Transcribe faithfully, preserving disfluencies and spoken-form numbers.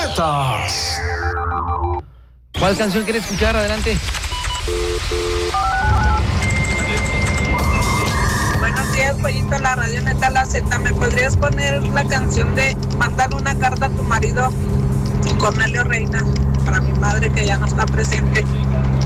Recetas. ¿Cuál canción quiere escuchar? Adelante. Buenos días, Pollito, la radio Neta La Z. ¿Me podrías poner la canción de Mándale una carta a tu marido, Cornelio Reina, para mi madre que ya no está presente?